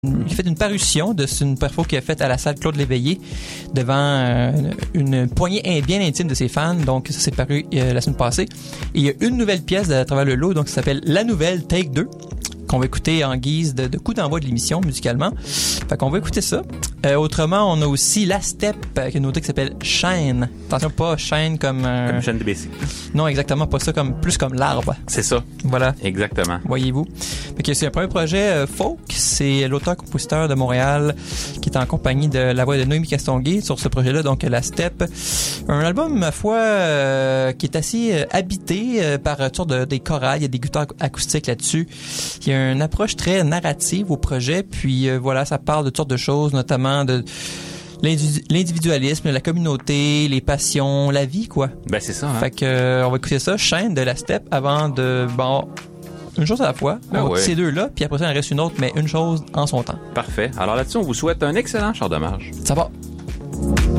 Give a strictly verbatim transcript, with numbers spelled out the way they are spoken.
Il a fait une parution de une perfo qu'il a faite à la salle Claude Léveillé devant euh, une poignée bien intime de ses fans. Donc, ça s'est paru euh, la semaine passée. Et il y a une nouvelle pièce à travers le lot, donc ça s'appelle La Nouvelle Take deux, qu'on va écouter en guise de, de coup d'envoi de l'émission musicalement. Fait qu'on va écouter ça. Euh, autrement, on a aussi La Step, qui est une autre qui s'appelle Shine. Attention, pas Shine comme... Euh... Comme Shine de B C. Non, exactement, pas ça, comme plus comme l'arbre. C'est ça. Voilà. Exactement. Voyez-vous. Fait que c'est un premier projet euh, folk. C'est l'auteur-compositeur de Montréal qui est en compagnie de la voix de Noémie Castonguay sur ce projet-là, donc La Step. Un album, ma foi, euh, qui est assez euh, habité euh, par toutes sortes de, des chorales. Il y a des guitares acoustiques là-dessus. Il y a une approche très narrative au projet. Puis euh, voilà, ça parle de toutes sortes de choses, notamment de l'individualisme, la communauté, les passions, la vie, quoi. Ben, c'est ça, hein? Fait que, euh, on va écouter ça, Chaîne de La Step, avant de, bon, une chose à la fois. Ben on va ouais. écouter ces deux-là, puis après ça, il en reste une autre, mais une chose en son temps. Parfait. Alors là-dessus, on vous souhaite un excellent char de marge. Ça va.